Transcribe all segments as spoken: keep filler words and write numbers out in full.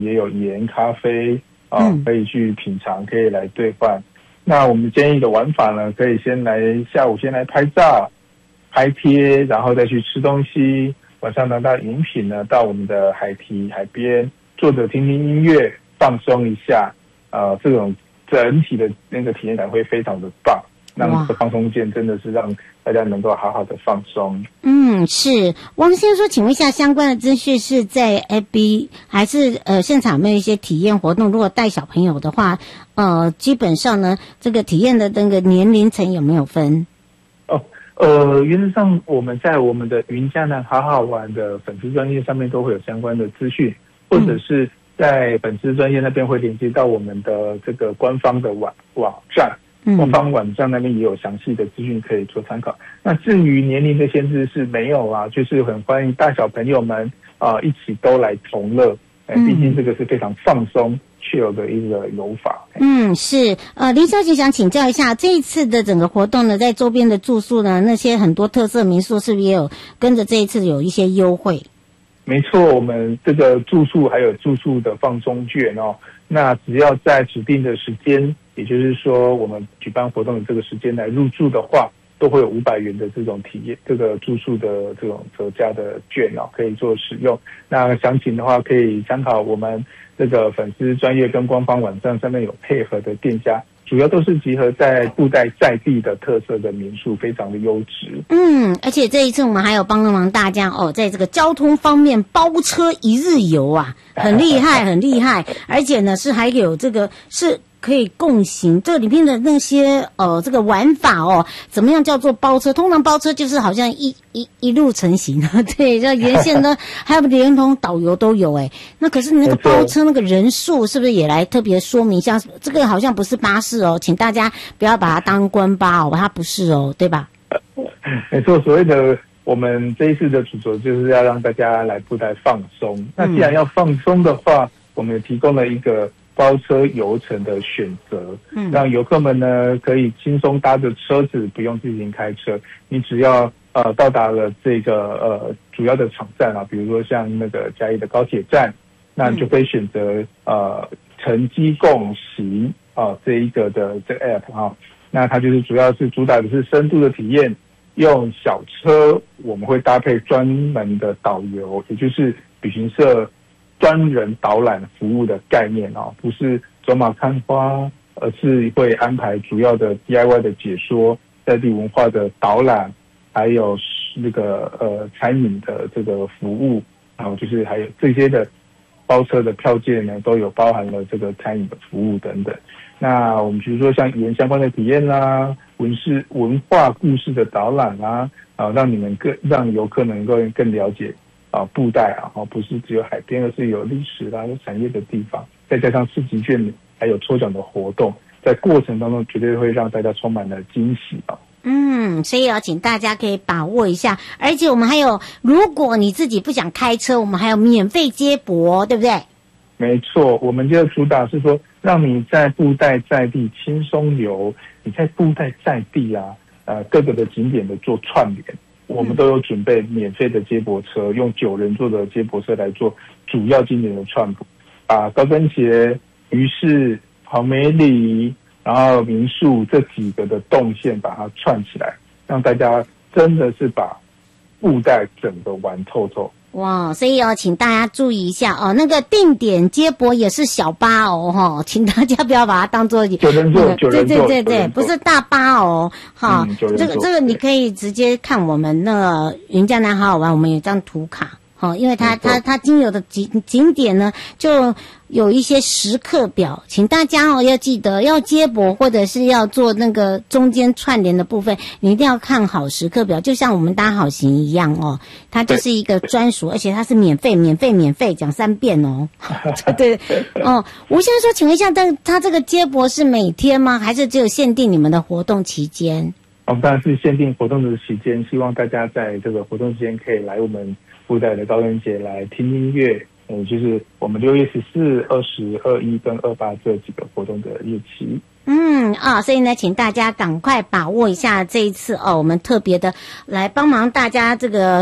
也有盐、咖啡啊、呃，可以去品尝，可以来兑换。那我们建议的玩法呢，可以先来下午先来拍照、拍贴，然后再去吃东西。晚上拿到饮品呢，到我们的海堤海边坐着听听音乐，放松一下。呃，这种整体的那个体验感会非常的棒。让这个放松键真的是让大家能够好好的放松。 嗯，是王先生说，请问一下，相关的资讯是在 F B 还是呃现场有没有一些体验活动？如果带小朋友的话，呃，基本上呢，这个体验的那个年龄层有没有分？ 哦，呃，原则上我们在我们的云嘉南好好玩的粉丝专页上面都会有相关的资讯，或者是在粉丝专页那边会连接到我们的这个官方的网网站。官方网站那边也有详细的资讯可以做参考。那至于年龄的限制是没有啊，就是很欢迎大小朋友们啊、呃、一起都来同乐。哎，毕竟这个是非常放松、chill 的一个游法。 嗯，是。呃，林小姐想请教一下，这一次的整个活动呢，在周边的住宿呢，那些很多特色民宿是不是也有跟着这一次有一些优惠？ 没错，我们这个住宿还有住宿的放松券哦，那只要在指定的时间，也就是说我们举办活动的这个时间来入住的话，都会有五百元的这种体验，这个住宿的这种折价的券哦，可以做使用。那详情的话，可以参考我们这个粉丝专页跟官方网站上面有配合的店家。主要都是集合在布袋在地的特色的民宿，非常的优质。 嗯，而且这一次我们还有帮忙大家哦，在这个交通方面包车一日游啊，很厉害，很厉害。而且呢，是还有这个是可以共行，这里面的那些呃这个玩法哦，怎么样叫做包车？通常包车就是好像一一一路成行，对，像沿线呢还有连同导游都有哎。那可是你那个包车那个人数是不是也来特别说明一下？这个好像不是巴士哦，请大家不要把它当观巴哦，它不是哦，对吧？ 没错，所谓的我们这一次的主轴就是要让大家来布袋放松。嗯、那既然要放松的话，我们也提供了一个包车游程的选择，嗯，让游客们呢可以轻松搭着车子，不用自行开车。你只要呃到达了这个呃主要的场站啊，比如说像那个嘉义的高铁站，那你就可以选择呃乘机共行啊、呃、这一个的这个 app 哈、啊，那它就是主要是主打的是深度的体验，用小车我们会搭配专门的导游，也就是旅行社专人导览服务的概念啊，不是走马看花，而是会安排主要的 D I Y 的解说、在地文化的导览，还有那个呃餐饮的这个服务，然后就是还有这些的包车的票件呢，都有包含了这个餐饮的服务等等。那我们比如说像语言相关的体验啦、文事文化故事的导览啦，啊，让你们更让游客能够更了解啊布袋啊，不是只有海边，而是有历史啦、有产业的地方。再加上市集券还有抽奖的活动，在过程当中绝对会让大家充满了惊喜啊。 嗯，所以要请大家可以把握一下，而且我们还有，如果你自己不想开车，我们还有免费接驳，对不对？ 没错，我们这个主打是说，让你在布袋在地轻松游，你在布袋在地啊，呃，各个的景点的做串联，我们都有准备免费的接驳车，用九人座的接驳车来做主要景点的串补，把高跟鞋、鱼市、黄梅里，然后民宿这几个的动线把它串起来，让大家真的是把布袋整个玩透透。 哇，所以要、哦、请大家注意一下哦，那个定点接驳也是小巴哦，哈，请大家不要把它当做九人座，九人座， 对对对对，不是大巴哦，哈、嗯，这个这个你可以直接看我们那个云嘉南好好玩，我们有张图卡。好，因为它它它经由的景景点呢，就有一些时刻表，请大家哦要记得要接驳或者是要做那个中间串联的部分，你一定要看好时刻表，就像我们搭好行一样哦，它就是一个专属，而且它是免费免费免费讲三遍哦，对哦。吴先生说，请问一下，但它这个接驳是每天吗？还是只有限定你们的活动期间？ 我们当然是限定活动的期间，希望大家在这个活动期间可以来我们布袋的高跟节来听音乐，嗯，就是我们六月十四、二十、二一跟二八这几个活动的日期。 嗯啊，所以呢，请大家赶快把握一下这一次哦，我们特别的来帮忙大家这个。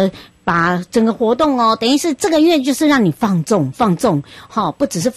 把整个活动哦，等于是这个月就是让你放纵放纵，好，不只是